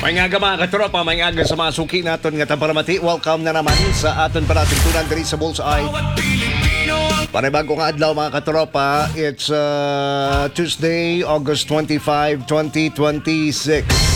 May nga mga katropa, may nga sa mga suki natin nga tamparamati. Welcome na naman sa aton para tunan diri sa Bullseye. Panibago nga adlaw mga katropa. It's Tuesday, August 25, 2026.